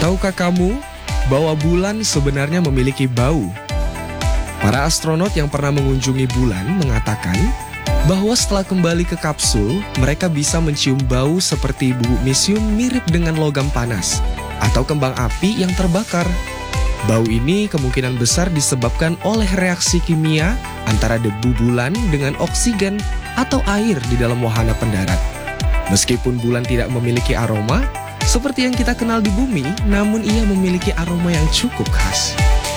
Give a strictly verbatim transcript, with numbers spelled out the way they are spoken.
Tahukah kamu bahwa bulan sebenarnya memiliki bau? Para astronot yang pernah mengunjungi bulan mengatakan bahwa setelah kembali ke kapsul, mereka bisa mencium bau seperti bubuk mesium mirip dengan logam panas atau kembang api yang terbakar. Bau ini kemungkinan besar disebabkan oleh reaksi kimia antara debu bulan dengan oksigen atau air di dalam wahana pendarat. Meskipun bulan tidak memiliki aroma seperti yang kita kenal di bumi, namun ia memiliki aroma yang cukup khas.